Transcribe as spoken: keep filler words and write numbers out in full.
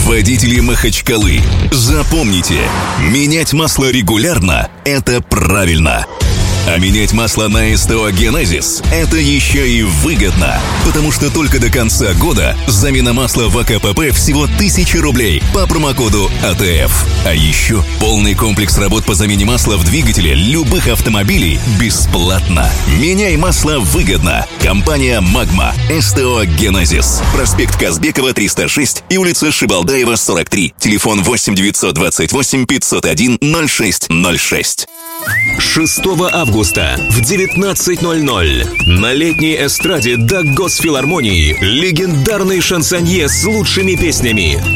Водители Махачкалы, запомните, менять масло регулярно – это правильно. А менять масло на СТО Genesis – это еще и выгодно. Потому что только до конца года замена масла в АКПП всего тысяча рублей по промокоду А Т Ф. А еще полный комплекс работ по замене масла в двигателе любых автомобилей бесплатно. Меняй масло выгодно. Компания «Магма». СТО Genesis. Проспект Казбекова, триста шесть и улица Шибалдаева, сорок три. Телефон восемь девятьсот двадцать восемь пятьсот один ноль шесть ноль шесть. шестого августа в девятнадцать ноль ноль на летней эстраде до Госфилармонии легендарный шансонье с лучшими песнями